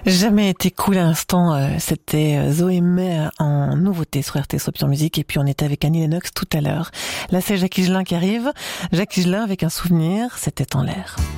Jamais été cool à l'instant, c'était Zoé May en nouveauté sur RT Pure Musique, et puis on était avec Annie Lennox tout à l'heure. Là c'est Jacques Higelin qui arrive, Jacques Higelin avec un souvenir, c'était en l'air.